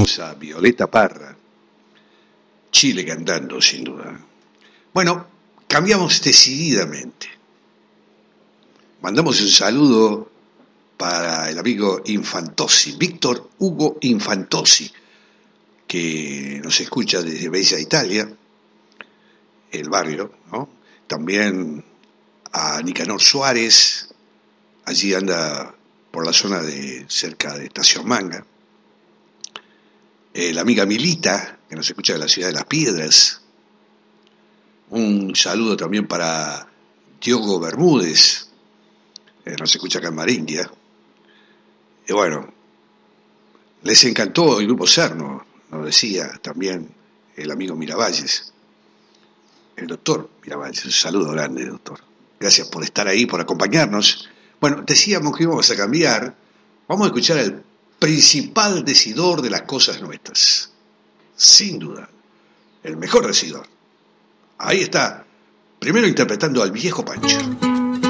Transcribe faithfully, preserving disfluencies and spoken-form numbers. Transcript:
hermosa Violeta Parra. Chile cantando, sin duda. Bueno, cambiamos decididamente. Mandamos un saludo para el amigo Infantosi, Víctor Hugo Infantosi, que nos escucha desde Bella Italia, el barrio, ¿no? También a Nicanor Suárez, allí anda por la zona de cerca de Estación Manga. Eh, la amiga Milita, que nos escucha de la ciudad de Las Piedras. Un saludo también para Diogo Bermúdez, que nos escucha acá en Marindia. Y bueno, les encantó el grupo Cerno, nos decía también el amigo Miravalles, el doctor Miravalles. Un saludo grande, doctor. Gracias por estar ahí, por acompañarnos. Bueno, decíamos que íbamos a cambiar. Vamos a escuchar al principal decidor de las cosas nuestras. Sin duda, el mejor decidor. Ahí está, primero interpretando al viejo Pancho.